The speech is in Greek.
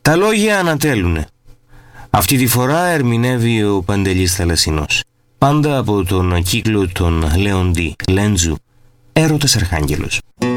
Τα λόγια ανατέλουνε. Αυτή τη φορά ερμηνεύει ο Παντελής Θαλασσινός. Πάντα από τον κύκλο των Λέοντι Λέντζου, Έρωτας Αρχάγγελος.